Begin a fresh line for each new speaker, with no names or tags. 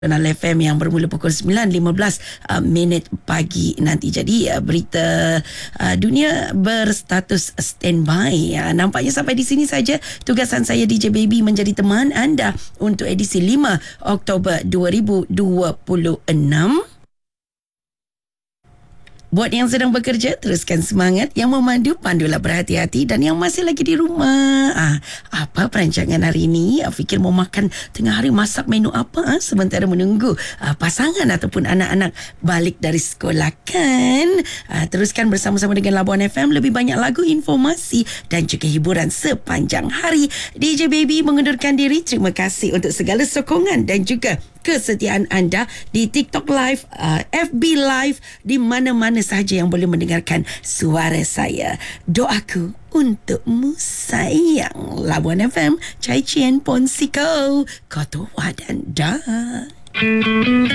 Nasional FM yang bermula pukul 9.15 minit pagi nanti. Jadi berita dunia berstatus standby. Nampaknya sampai di sini saja tugasan saya DJ Baby menjadi teman anda untuk edisi 5 Oktober 2026. Buat yang sedang bekerja, teruskan semangat. Yang memandu, pandulah berhati-hati. Dan yang masih lagi di rumah, apa perancangan hari ini? Fikir mau makan tengah hari, masak menu apa? Sementara menunggu pasangan ataupun anak-anak balik dari sekolah kan? Teruskan bersama-sama dengan Labuan FM. Lebih banyak lagu, informasi dan juga hiburan sepanjang hari. DJ Baby mengundurkan diri. Terima kasih untuk segala sokongan dan juga kesetiaan anda di TikTok Live, FB Live, di mana-mana sahaja yang boleh mendengarkan suara saya. Doaku untukmu sayang. Labuan FM, Chai Chien Pon Siko, Koto Wadan dah.